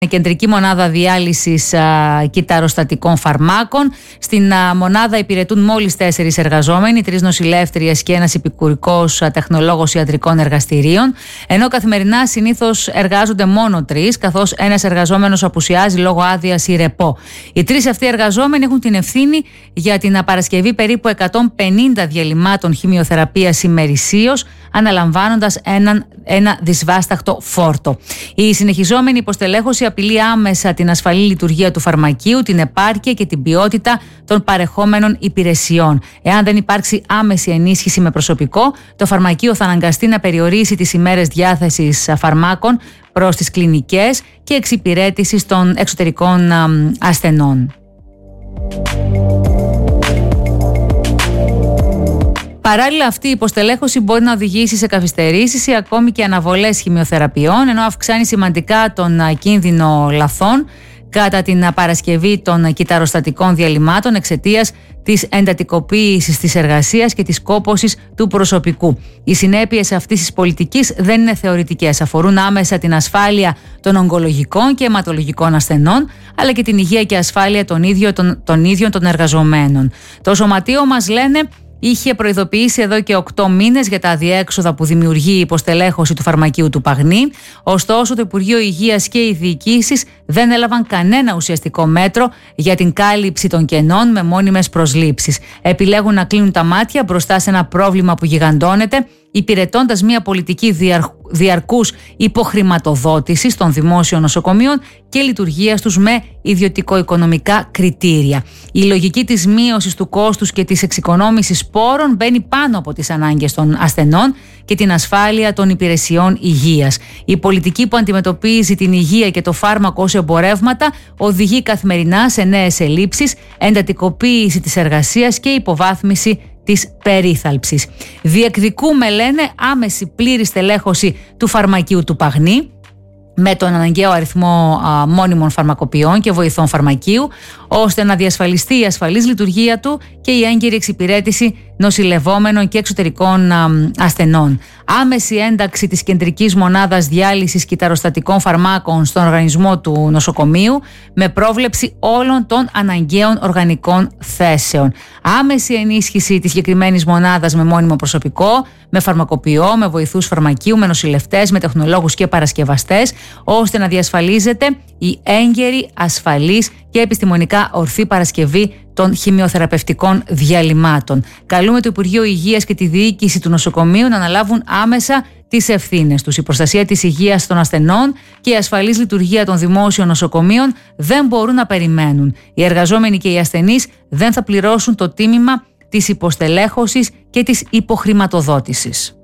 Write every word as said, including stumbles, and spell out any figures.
Κεντρική μονάδα διάλυσης α, κυταροστατικών φαρμάκων. Στην α, μονάδα υπηρετούν μόλις τέσσερις εργαζόμενοι, τρεις νοσηλεύτριες και ένας επικουρικός α, τεχνολόγος ιατρικών εργαστηρίων. Ενώ καθημερινά συνήθως εργάζονται μόνο τρεις, καθώς ένας εργαζόμενος απουσιάζει λόγω άδειας ή ρεπό. Οι τρεις αυτοί εργαζόμενοι έχουν την ευθύνη για την παρασκευή περίπου εκατόν πενήντα διαλυμάτων χημειοθεραπείας ημερησίως, αναλαμβάνοντας έναν, ένα δυσβάσταχτο φόρτο. Η συνεχιζόμενη υποστελέχωση απειλεί άμεσα την ασφαλή λειτουργία του φαρμακείου, την επάρκεια και την ποιότητα των παρεχόμενων υπηρεσιών. Εάν δεν υπάρξει άμεση ενίσχυση με προσωπικό, το φαρμακείο θα αναγκαστεί να περιορίσει τις ημέρες διάθεσης φαρμάκων προς τις κλινικές και εξυπηρέτησης των εξωτερικών ασθενών. Παράλληλα, αυτή η υποστελέχωση μπορεί να οδηγήσει σε καθυστερήσεις ή ακόμη και αναβολές χημειοθεραπείων, ενώ αυξάνει σημαντικά τον κίνδυνο λαθών κατά την παρασκευή των κυταροστατικών διαλυμάτων εξαιτίας της εντατικοποίησης της εργασίας και της κόπωσης του προσωπικού. Οι συνέπειες αυτής της πολιτικής δεν είναι θεωρητικές. Αφορούν άμεσα την ασφάλεια των ογκολογικών και αιματολογικών ασθενών, αλλά και την υγεία και ασφάλεια των ίδιων των, των, ίδιων των εργαζομένων. Το Σωματείο μας, λένε, είχε προειδοποιήσει εδώ και οκτώ μήνες για τα αδιέξοδα που δημιουργεί η υποστελέχωση του φαρμακείου του Παγνή. Ωστόσο, το Υπουργείο Υγείας και οι διοικήσεις δεν έλαβαν κανένα ουσιαστικό μέτρο για την κάλυψη των κενών με μόνιμες προσλήψεις. Επιλέγουν να κλείνουν τα μάτια μπροστά σε ένα πρόβλημα που γιγαντώνεται, υπηρετώντας μια πολιτική διαρκούς υποχρηματοδότησης των δημόσιων νοσοκομείων και λειτουργίας τους με ιδιωτικο-οικονομικά κριτήρια. Η λογική της μείωσης του κόστους και της εξοικονόμησης πόρων μπαίνει πάνω από τις ανάγκες των ασθενών και την ασφάλεια των υπηρεσιών υγείας. Η πολιτική που αντιμετωπίζει την υγεία και το φάρμακο ως εμπορεύματα οδηγεί καθημερινά σε νέες ελλείψεις, εντατικοποίηση της εργασίας και υποβάθμιση της περίθαλψης. Διεκδικούμε, λένε, άμεση πλήρη στελέχωση του φαρμακείου του Παγνή με τον αναγκαίο αριθμό α, μόνιμων φαρμακοποιών και βοηθών φαρμακείου, ώστε να διασφαλιστεί η ασφαλής λειτουργία του και η έγκαιρη εξυπηρέτηση νοσηλευόμενων και εξωτερικών α, ασθενών. Άμεση ένταξη της κεντρικής μονάδας διάλυσης κυταροστατικών φαρμάκων στον οργανισμό του νοσοκομείου με πρόβλεψη όλων των αναγκαίων οργανικών θέσεων. Άμεση ενίσχυση της συγκεκριμένης μονάδας με μόνιμο προσωπικό, με φαρμακοποιό, με βοηθούς φαρμακείου, με νοσηλευτές, με τεχνολόγους και παρασκευαστές, ώστε να διασφαλίζεται η έγκαιρη, ασφαλής και επιστημονικά ορθή παρασκευή των χημειοθεραπευτικών διαλυμάτων. Καλούμε το Υπουργείο Υγείας και τη διοίκηση του νοσοκομείου να αναλάβουν άμεσα τις ευθύνες τους. Η προστασία της υγείας των ασθενών και η ασφαλής λειτουργία των δημόσιων νοσοκομείων δεν μπορούν να περιμένουν. Οι εργαζόμενοι και οι ασθενείς δεν θα πληρώσουν το τίμημα της υποστελέχωσης και της υποχρηματοδότησης.